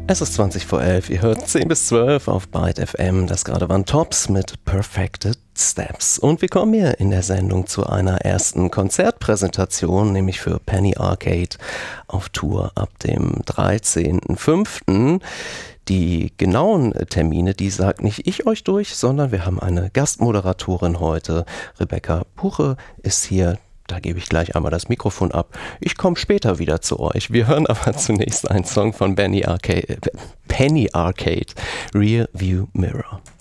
Es ist 20 vor 11, ihr hört 10 bis 12 auf Byte FM. Das gerade waren Tops mit Perfected Steps. Und wir kommen hier in der Sendung zu einer ersten Konzertpräsentation, nämlich für Penny Arcade auf Tour ab dem 13.05. Die genauen Termine, die sagt nicht ich euch durch, sondern wir haben eine Gastmoderatorin heute. Rebecca Puche ist hier. Da gebe ich gleich einmal das Mikrofon ab. Ich komme später wieder zu euch. Wir hören aber zunächst einen Song von Penny Arcade, Rear View Mirror.